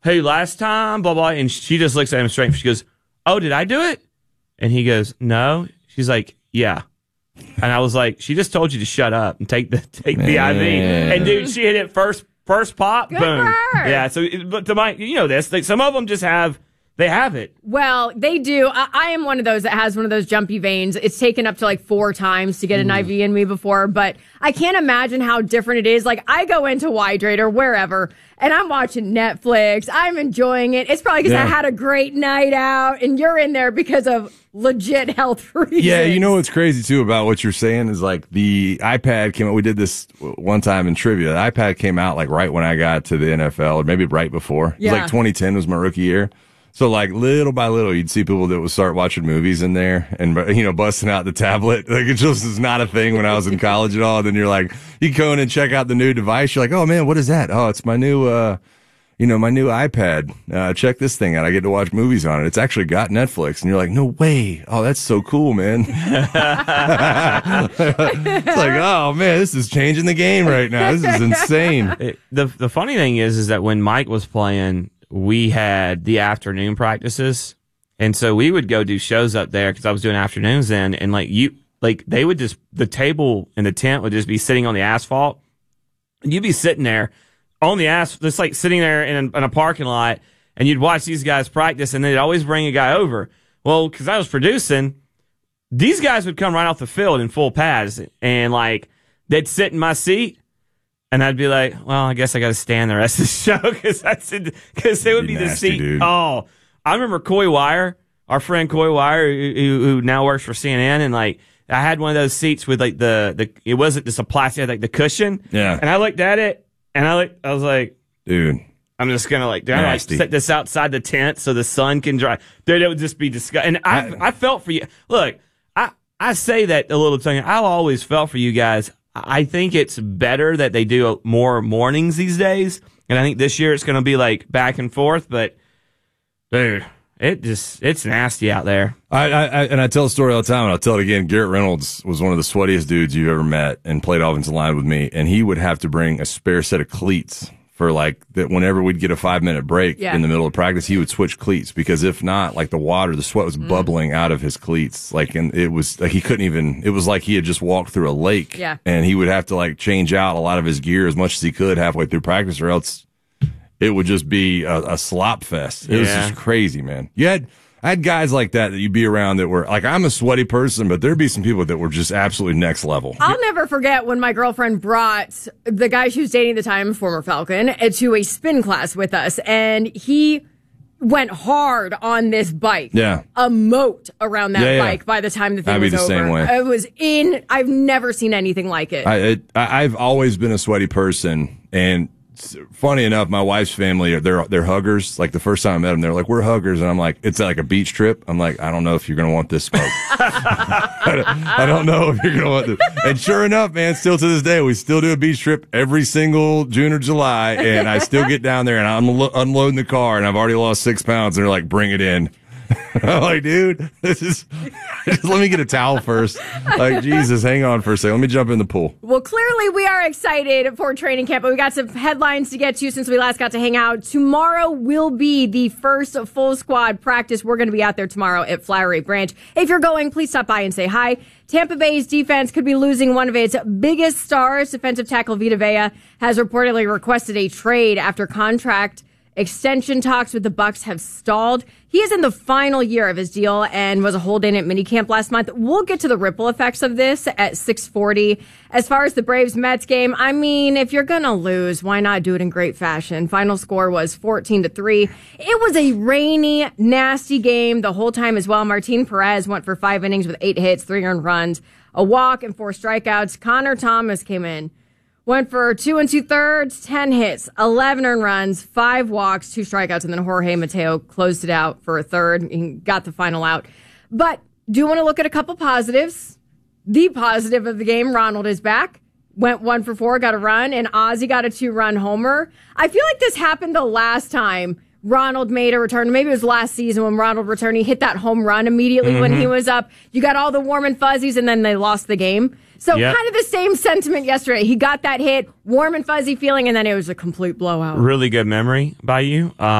hey, last time, blah, blah. And she just looks at him straight. She goes, oh, did I do it? And he goes, no. She's like, yeah. And I was like, she just told you to shut up and take the IV. And dude, she hit it first pop. Good boom. for her. Yeah. So, but to my, you know this, like, some of them just have it. Well, they do. I am one of those that has one of those jumpy veins. It's taken up to like 4 times to get an IV in me before, but I can't imagine how different it is. Like, I go into Hydrate or wherever, and I'm watching Netflix. I'm enjoying it. It's probably because I had a great night out, and you're in there because of legit health reasons. Yeah, you know what's crazy, too, about what you're saying is, like, the iPad came out. We did this one time in trivia. The iPad came out, like, right when I got to the NFL, or maybe right before. It was like 2010 was my rookie year. So, like, little by little, you'd see people that would start watching movies in there and, you know, busting out the tablet. Like, it just is not a thing when I was in college at all. And then you're like, you go in and check out the new device. You're like, oh, man, what is that? Oh, it's my new, my new iPad. Check this thing out. I get to watch movies on it. It's actually got Netflix. And you're like, no way. Oh, that's so cool, man. It's like, oh, man, this is changing the game right now. This is insane. The funny thing is that when Mike was playing, we had the afternoon practices, and so we would go do shows up there because I was doing afternoons then, and they would just, the table in the tent would just be sitting on the asphalt, and you'd be sitting there on the asphalt, just like sitting there in a parking lot, and you'd watch these guys practice, and they'd always bring a guy over. Well, because I was producing, these guys would come right off the field in full pads, and like they'd sit in my seat. And I'd be like, well, I guess I got to stand the rest of the show because they would be the seat. Dude. Oh, I remember Coy Wire, our friend Coy Wire, who now works for CNN, and like I had one of those seats with like it wasn't just a plastic, like the cushion. Yeah. And I looked at it, and I was like, dude, I'm just gonna set this outside the tent so the sun can dry. Dude, it would just be disgusting. And I felt for you. Look, I say that a little thing. I've always felt for you guys. I think it's better that they do more mornings these days, and I think this year it's going to be like back and forth. But dude, it's nasty out there. I tell a story all the time, and I'll tell it again. Garrett Reynolds was one of the sweatiest dudes you've ever met, and played offensive line with me. And he would have to bring a spare set of cleats for like that. Whenever we'd get a 5-minute break in the middle of practice, he would switch cleats because if not, like the sweat was bubbling out of his cleats. Like, and it was like he couldn't even. It was like he had just walked through a lake. Yeah. And he would have to like change out a lot of his gear as much as he could halfway through practice, or else it would just be a slop fest. It was just crazy, man. I had guys like that you'd be around that were like, I'm a sweaty person, but there'd be some people that were just absolutely next level. I'll never forget when my girlfriend brought the guy she was dating at the time, former Falcon, to a spin class with us, and he went hard on this bike. Yeah. A moat around that bike by the time the thing was over. Same way. It was I've never seen anything like it. I've always been a sweaty person, and funny enough, my wife's family, they're huggers. Like the first time I met them, they're like, we're huggers. And I'm like, it's like a beach trip. I'm like, I don't know if you're going to want this smoke. I don't know if you're going to want this. And sure enough, man, still to this day, we still do a beach trip every single June or July. And I still get down there and I'm unloading the car and I've already lost 6 pounds. And they're like, bring it in. I'm like, dude, just let me get a towel first. Like, Jesus, hang on for a second. Let me jump in the pool. Well, clearly we are excited for training camp, but we got some headlines to get to since we last got to hang out. Tomorrow will be the first full squad practice. We're going to be out there tomorrow at Flowery Branch. If you're going, please stop by and say hi. Tampa Bay's defense could be losing one of its biggest stars. Defensive tackle Vita Vea has reportedly requested a trade after contract extension talks with the Bucs have stalled. He is in the final year of his deal and was a hold-in at minicamp last month. We'll get to the ripple effects of this at 6:40. As far as the Braves-Mets game, I mean, if you're going to lose, why not do it in great fashion? Final score was 14-3. It was a rainy, nasty game the whole time as well. Martin Perez went for 5 innings with 8 hits, 3 earned runs, a walk, and 4 strikeouts. Connor Thomas came in. Went for 2 2/3, 10 hits, 11 earned runs, 5 walks, 2 strikeouts, and then Jorge Mateo closed it out for a third and got the final out. But do want to look at a couple positives. The positive of the game, Ronald is back. Went 1 for 4, got a run, and Ozzie got a 2-run homer. I feel like this happened the last time Ronald made a return. Maybe it was last season when Ronald returned. He hit that home run immediately when he was up. You got all the warm and fuzzies, and then they lost the game. So kind of the same sentiment yesterday. He got that hit, warm and fuzzy feeling, and then it was a complete blowout. Really good memory by you.